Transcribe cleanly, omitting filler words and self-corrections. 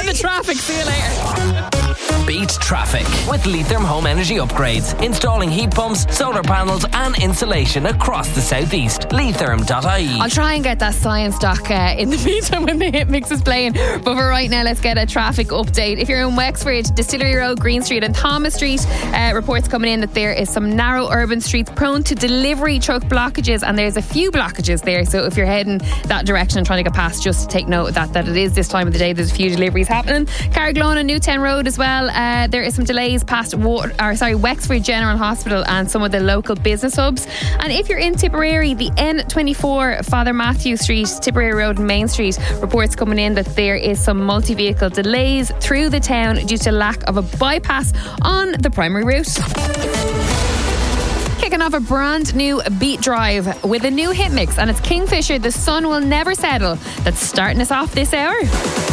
the traffic. See you later. Beat traffic with Leitrim Home Energy Upgrades. Installing heat pumps, solar panels and insulation across the southeast. Leitrim.ie. I'll try and get that science doc in the meantime when the hit mix is playing. But for right now, let's get a traffic update. If you're in Wexford, Distillery Road, Green Street and Thomas Street, reports coming in that there is some narrow urban streets prone to delivery truck blockages, and there's a few blockages there. So if you're heading that direction and trying to get past, just take note of that it is this time of the day. There's a few deliveries happening. Carriglone and Newtown Road as well. There is some delays past Wexford General Hospital and some of the local business hubs. And if you're in Tipperary, the N24 Father Matthew Street, Tipperary Road and Main Street, reports coming in that there is some multi-vehicle delays through the town due to lack of a bypass on the primary route. Kicking off a brand new beat drive with a new hit mix, and it's Kingfisher, The Sun Will Never Settle, that's starting us off this hour.